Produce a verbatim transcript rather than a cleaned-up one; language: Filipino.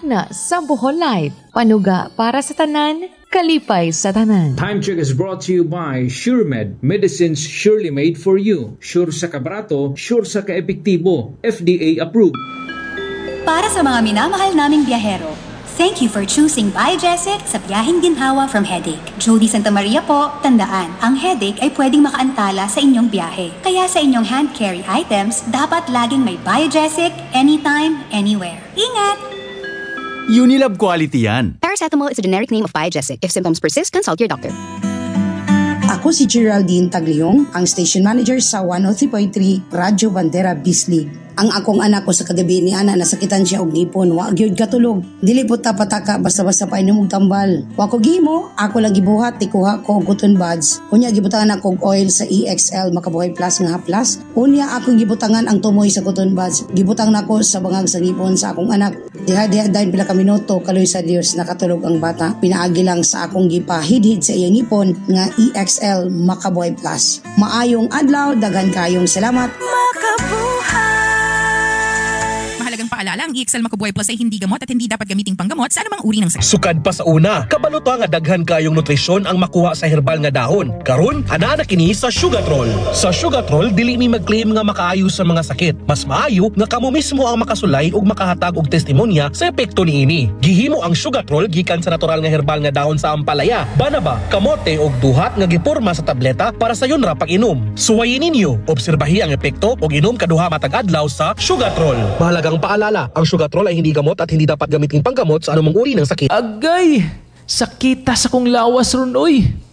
na sa Bohol Life. Panuga para sa tanan, kalipay sa tanan. Time check is brought to you by SureMed, medicines surely made for you. Sure sa kabrato, sure sa kaepektibo, F D A approved. Para sa mga minamahal naming biyahero, thank you for choosing Biogesic sa biyaheng ginhawa from headache. Jody Santa Maria po, tandaan, ang headache ay pwedeng makaantala sa inyong biyahe. Kaya sa inyong hand carry items, dapat laging may Biogesic, anytime, anywhere. Ingat! Unilab quality yan. Paracetamol is a generic name of Biogesic. If symptoms persist, consult your doctor. Ako si Geraldine Tagliong, ang station manager sa one oh three point three Radyo Bandera Bislig. Ang akong anak ko sa kagabi ni ana nasakitan siya og ngipon, wa gyud katulog. Dili po ta pataka basta-basta pa inom og tambal. Wa ko gihimo, ako lang gibuhat tikuha ko og cotton buds. Unya gibutangan ako og oil sa E X L Makabuhay Plus nga haplas. Unya akong gibutangan ang tumoy sa cotton buds. Gibutang nako sa bangag sa ngipon sa akong anak. Diha-diha dayon pila ka minuto kaloy sa Dios nakatulog ang bata. Pinaagi lang sa akong gipahidhid sa iyang ngipon nga E X L Makabuhay Plus. Maayong adlaw, daghan kayong salamat. Makabuhay! Mahalagang paalala, ang E X L Makabuhay Plus ay hindi gamot at hindi dapat gamiting panggamot sa anumang uri ng sakit. Sukad pa sa una, kabaluto nga daghan kayong nutrisyon ang makuha sa herbal nga dahon. Karon, ana na kini sa Sugatrol. Sa Sugatrol, dili mi mag-claim nga makaayo sa mga sakit. Mas maayo nga kamo mismo ang makasulay ug makahatag og testimonya sa epekto niini. Gihimo ang Sugatrol gikan sa natural nga herbal nga dahon sa ampalaya, banaba, kamote ug duhat nga giporma sa tableta para sa yon ra pag-inom. Suwayin ninyo, obserbahi ang epekto ug inom kaduha matag adlaw sa Sugatrol. Mahalagang paalala, ang Sugatrol ay hindi gamot at hindi dapat gamitin panggamot sa anumang uri ng sakit. Agay! Sakita sa kong lawas ron, oy!